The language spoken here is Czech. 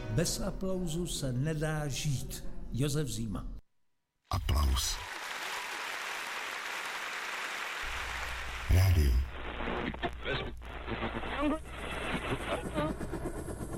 Bez aplauzu se nedá žít. Josef Zima. Aplaus. Rádio